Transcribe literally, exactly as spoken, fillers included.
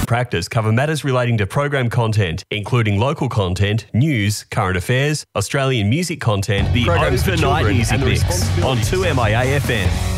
Practice cover matters relating to program content, including local content, news, current affairs, Australian music content, the Programs for Over Night Children, Music and the Mix on responsibilities. two M I A F M.